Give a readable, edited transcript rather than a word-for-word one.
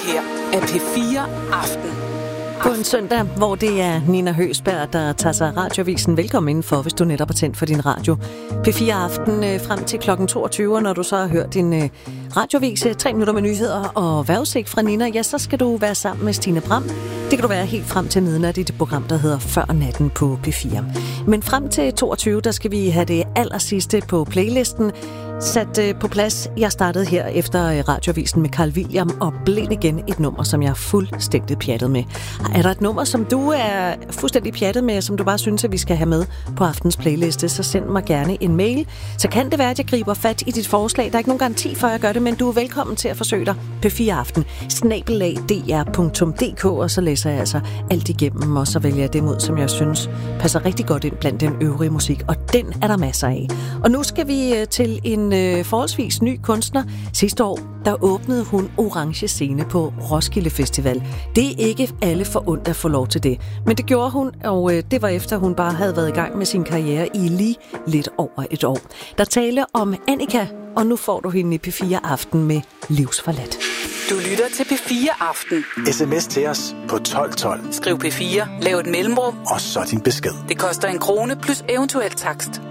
her er P4 Aften. På en søndag, hvor det er Nina Høgsberg, der tager sig af Radiovisen. Velkommen indenfor, hvis du netop er tændt for din radio. P4 Aften frem til kl. 22, når du så har hørt din radiovis 3 minutter med nyheder og vejrudsigt fra Nina, ja, så skal du være sammen med Stine Bram. Det kan du være helt frem til midnat i det program, der hedder Før Natten på P4. Men frem til 22, der skal vi have det allersidste på playlisten sat på plads. Jeg startede her efter Radiovisen med Carl William og blev igen et nummer, som jeg er fuldstændig pjattet med. Er der et nummer, som du er fuldstændig pjattet med, som du bare synes, at vi skal have med på aftens playliste, så send mig gerne en mail. Så kan det være, at jeg griber fat i dit forslag. Der er ikke nogen garanti for, at jeg gør det, men du er velkommen til at forsøge dig på P4 Aften @dr.dk, og så læser jeg altså alt igennem, og så vælger jeg dem ud, som jeg synes passer rigtig godt ind blandt den øvrige musik, og den er der masser af. Og nu skal vi til en forholdsvis ny kunstner. Sidste år, der åbnede hun Orange Scene på Roskilde Festival. Det er ikke alle forundt at få lov til det, men det gjorde hun, og det var efter hun bare havde været i gang med sin karriere i lige lidt over et år. Der taler om Annika, og nu får du hende i P4 Aften med Livsforladt. Du lytter til P4 Aften. SMS til os på 1212. Skriv P4, lav et mellemrum, og så din besked. Det koster 1 krone plus eventuel takst.